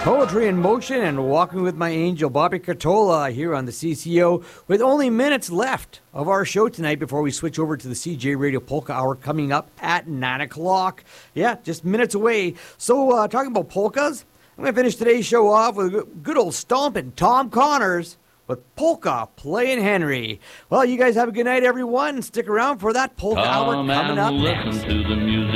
Poetry in motion and walking with my angel, Bobby Catola, here on the CCO with only minutes left of our show tonight before we switch over to the CJ Radio Polka Hour coming up at 9 o'clock. Yeah, just minutes away. So talking about polkas, I'm going to finish today's show off with a good old stomping Tom Connors with Polka Playin' Henry. Well, you guys have a good night, everyone. Stick around for that Polka Hour coming up next.